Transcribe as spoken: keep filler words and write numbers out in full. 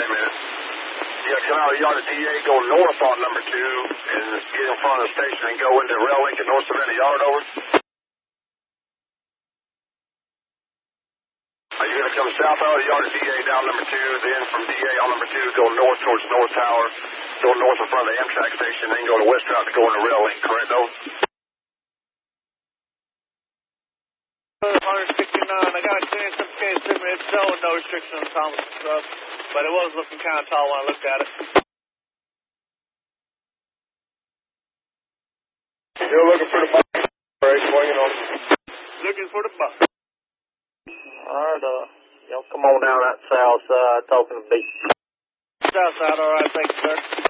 a minute. You got to come out of the yard at D A, go north on number two, and get in front of the station and go into Rail Link at North Savannah Yard, over. Are you going to come south out of the yard at D A down number two, then from D A on number two, go north towards North Tower, go north in front of the Amtrak station, then go to West Route to go into Rail Link, correct, over? one sixty-nine, I got a chance some case in it's showing no restriction on Thomas stuff, but it was looking kind of tall when I looked at it. You're looking for the bus, right? Swinging on. Looking for the bus. Alright, uh, y'all come on down that south side, talking to beach. South side, alright, thanks, sir.